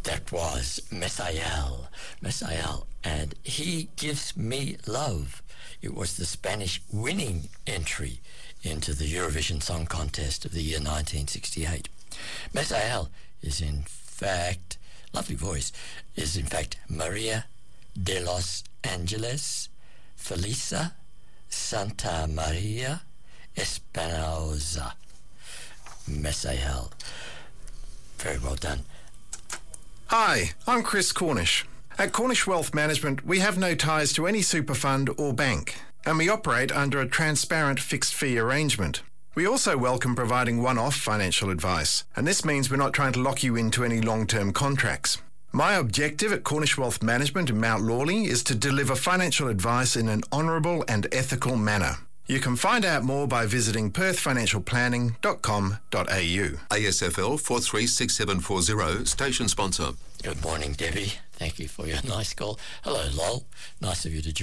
That was Messiah, and He Gives Me Love. It was the Spanish winning entry into the Eurovision Song Contest of the year 1968. Messiah is in fact, lovely voice, is in fact Maria de los Angeles Felisa Santa Maria Espinosa. Messiah. Very well done. Hi, I'm Chris Cornish. At Cornish Wealth Management, we have no ties to any super fund or bank, and we operate under a transparent fixed fee arrangement. We also welcome providing one-off financial advice, and this means we're not trying to lock you into any long-term contracts. My objective at Cornish Wealth Management in Mount Lawley is to deliver financial advice in an honourable and ethical manner. You can find out more by visiting perthfinancialplanning.com.au. ASFL 436740, station sponsor. Good morning, Debbie. Thank you for your nice call. Hello, Lol. Nice of you to join.